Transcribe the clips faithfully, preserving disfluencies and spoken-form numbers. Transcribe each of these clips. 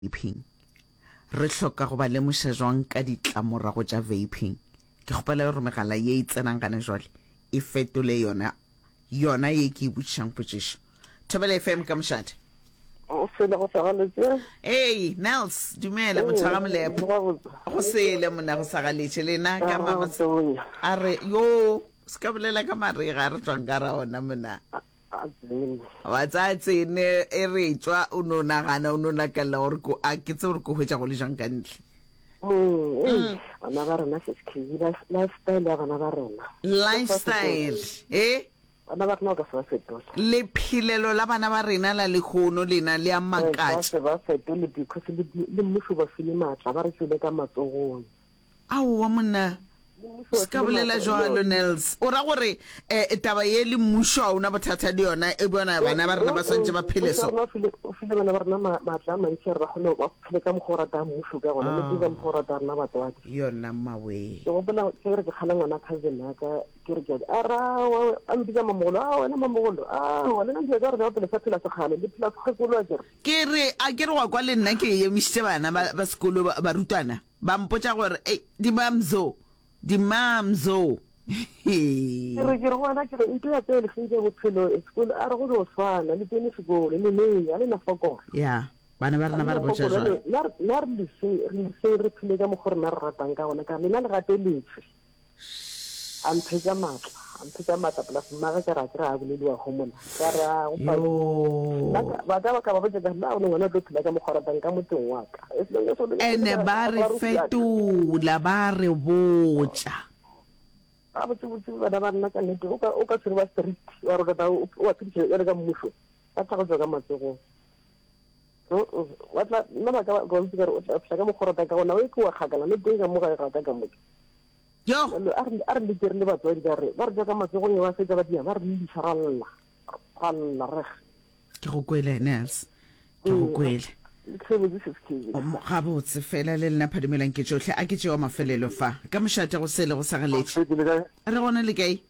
vaping re hloka go ba lemoša jwang ka ditlamorago tša vaping. Ke kgopela gore megala ye e tsenang gane jwale e fetole yona yona ye ke e botšišang potšišo. Thobela F M ka mošate. O sele go sagaletse. Hey Nels, dumela motshwara molepo. Go sele mona go sagaletse lena ka mama a re yo ska bolela ka marega re tswang ka ra ona mona. Wa tsa tsene e re tswa o no nagana o no nakalla gore ko a ke tse gore ko hwetša go le jang ka ntle. Mm. Ana ba rena se skhi lifestyle ya bana ba rena. Lifestyle eh Ana ba tloga sa fetola. Le philelo la bana ba rena la lekgono lena le a makatša. Ba fetola because le le mmušo ba file matla ba re tsile ka matsogong. Ao wa monna ska bolela jwalo Nels o ra gore eh taba ye le mmušo a una bothata le yona e bona bana ba rena ba santse ba pheleso o file bana ba rena matla ma itse re gone ba phele ka mogora ta mmušo ka gona le diba mogora ta rena batswadi yona mawe go bona ke re ke khala ngwana cousin ya ka ke re ke ara a mbiga mamolo a wena mamolo a wena nje ka re ba pele sa phela se khale le phela se kholo a kere ke re a ke re wa kwa le nna ke ye misitse bana ba sekolo ba rutana ba mpotša gore eh di mamzo di mamzo Kere kere wana kere into ya pele finge bophelo school a re go do swana le tene sekolo le ne ya le na fokolo ya bana ba rena ba re botša jwale la la re se re se re phile ka mogore na re ratang ka ona ka lena le gato lefe a mphetsa matla a mphetsa matla plus mara ka ra ra go le diwa go mona ka ra go pa ba ka ba ka ba botsa na ona ngwana tlo phila ka mogore ratang ka moteng wa ka ene ba re fetula ba re botša a botse botse ba ba nna ka nete o ka o ka tsere ba street wa re ka o wa tsitse ya ka mmušo a tla go tswa ka matsego o wa tla nna ba ka go ntse o tla phila ka mogore ratang ka ona o e ke wa khagala le teng ka mo ga e rata ka motho yo a re a re le dire le batswadi ka re ba re ka matsego ne wa fetsa ba dia ba re le disharalla alla re ke go kwele Nels ke go kwele ga botse fela le lena phadimelang ke tsotlhe a ke tsewa mafelelo fa ka mošate go sele go sagaletse re gona le kae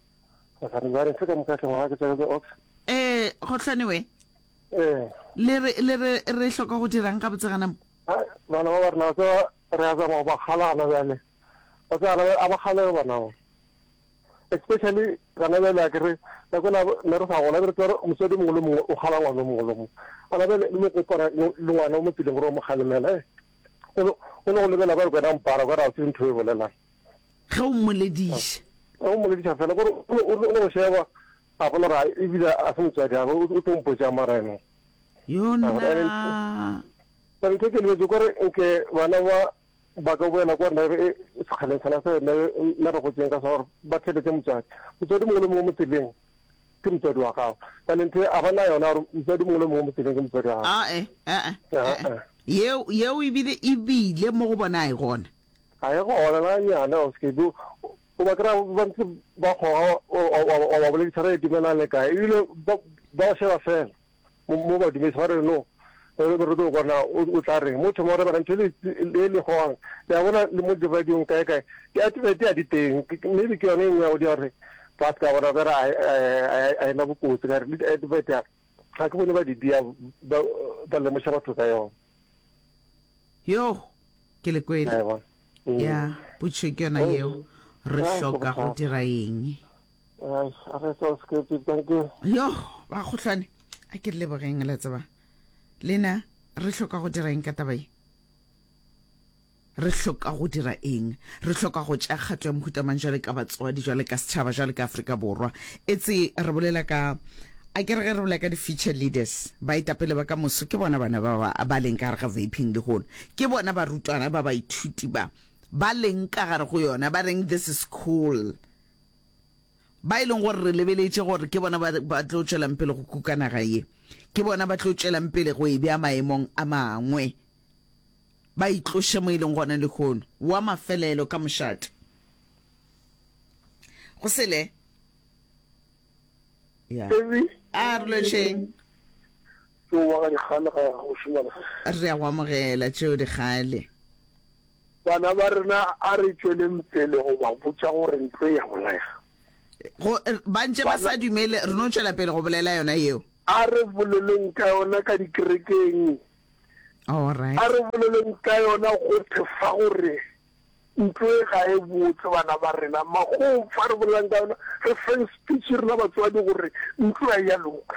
eh go tlhanewe eh le re le re hloka go dirang ka botsegana bana ba rena tsa re ya ba ba khalana bjale ba tsa a ba khale bana especially kana ba la kere ta kona ne re sa gona re tsere mosadi mongwe le mongwe o khala ngwana mongwe le mongwe ana ba le mo kopara le ngwana o mo pile gore mo khalemela eh o o no le bela ba go na mpara ga ra tse ntho e bolela ga o moledisha o moledisha fela gore o o sheba a bona ra e bila a se mtsadi a o o tompo ja mareno yona ba re ke le go gore ke bana ba ba ka bona kwa na e sekgale sana se le re go tsenga sa gore ba tlhele ke mtsadi mtsadi mo le mo mo tseleng ke mtsadi wa gago talente a bana yona re mtsadi mo le mo mo tseleng ke mtsadi wa a eh eh yeo yeo e bile e bile mo go bona e gona a ye go ona la nyana o ske du o ba kra ba ntse ba go o ba bole tsare di mena le ka ile ba ba se ba fela mo ba di me tsare no re re do gona o tla re motho mo re ba ntse le le go ya bona le mo di di un kae kae ya ti ti a di teng ne di ke yone nngwe o di re pas ka bona vera ai ai na bu ko tsare le di ba ta ga ke bone ba di dia ba le mo shaba tsa yo yo ke le kwele ya butše ke yona yeo re hloka go dira eng a re so script thank you yo ba gotlane a ke le bogeng le tsaba lena re hloka go dira eng ka tabai re hloka go dira eng re hloka go tša kgatlo ya mohutamang jwale ka batswadi jwale ka setšhaba jwale ka Afrika Borwa etse re bolela ka a ke re re bolela ka di-future leaders ba itapele ba ka moso ke bona bana ba ba leng ka gare ga vaping le gono ke bona barutwana ba ba ithuti ba ba leng ka gare go yona ba reng this is cool ba ileng gore re lebeletse gore ke bona ba tlo tšwelang pele go kukana ga ye ke bona ba tlo tšwelang pele go e bea maemong a mangwe ba itloshe mo ileng gona le gono wa mafelelo ka mošate go sele ya a re lwetšeng re a go amogela tšeo di gale bana ba rena a re tšweleng pele go ba botša gore ntlo ya bolega ba ntse ba sa dumele re no tšwela pele go bolela yona yeo a re boleleng ka yona ka dikerekeng all right a re boleleng ka yona go thefa gore ntlo e ga e botse bana ba rena mago fa re bolelang ka yona re feng speech re na batswadi gore ntlo a ya loka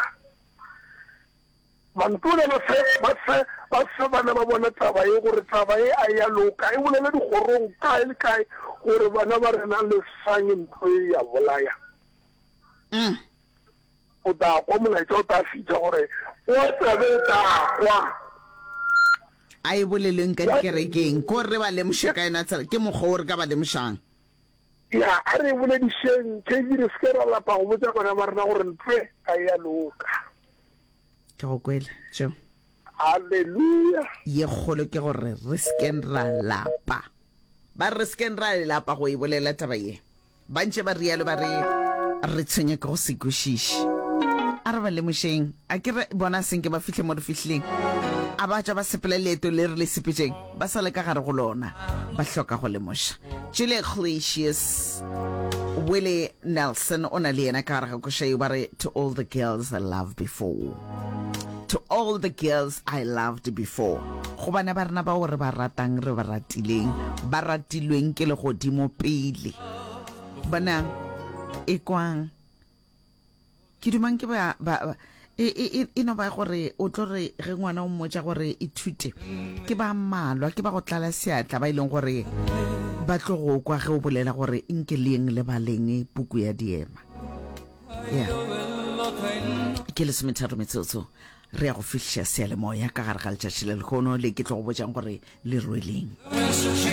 mantona ba se ba se ba se bana ba bona taba e gore taba e a ya loka e bolela di gorong ka e kae gore bana ba rena le sang ntlo e ya bolaya mm o da go molaetsa o ta fitša gore o tsabe ta kwa a e boleleng ka dikerekeng ko re ba lemoše ka ena tsela ke mokgwa o re ka ba lemošang ya a re boledišeng ke dire se ke ra lapa go botsa bona ba rena gore ntlo a ya loka ke go kwela jo haleluya ye kgolo ke gore re sken ra lapa ba re sken ra lapa go e bolela taba ye ba ntse ba rialo ba re re tshwenye ka go se kwešiše a re ba lemošeng a ke re bona senke ba fihle mo re fihleng a ba tša ba sepela leeto le re le sepetšeng ba sa le ka gare go lona ba hloka go lemoša Julia Iglesias Willie Nelson o na le yena ka gare ga košaeo ba re to all the girls I loved before to all the girls I loved before go bana ba rena ba gore ba ratang re ba ratileng ba ratilweng ke le godimo pele bana e kwang ke dumang ke ba ba e e e no ba gore o tlo re ge ngwana o mmotsa gore e thute ke ba malwa ke ba go tlala seatla ba ileng gore ba tlo go kwa ge o bolela gore nke leng le baleng puku ya diema ya ke le semetharo metsotso re ya go fihla sealemoya ka gare ga letšatši le lekgono le ke tlo go botsang gore le rweleng